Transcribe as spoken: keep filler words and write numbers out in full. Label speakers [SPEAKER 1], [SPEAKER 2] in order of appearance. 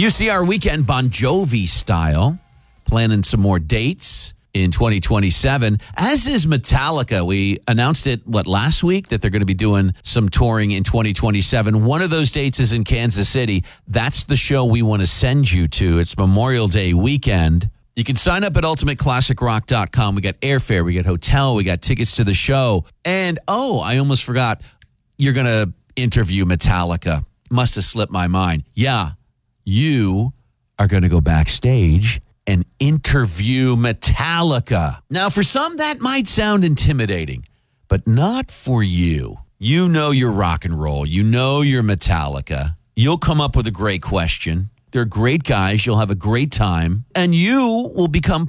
[SPEAKER 1] U C R weekend Bon Jovi style. Planning some more dates in twenty twenty-seven, as is Metallica. We announced it, what, last week, that they're going to be doing some touring in twenty twenty-seven. One of those dates is in Kansas City. That's the show we want to send you to. It's Memorial Day weekend. You can sign up at ultimate classic rock dot com. We got airfare, we got hotel, we got tickets to the show. And, oh, I almost forgot, you're going to interview Metallica. Must have slipped my mind. Yeah, you are going to go backstage and interview Metallica. Now, for some, that might sound intimidating, but not for you. You know your rock and roll. You know your Metallica. You'll come up with a great question. They're great guys. You'll have a great time, and you will become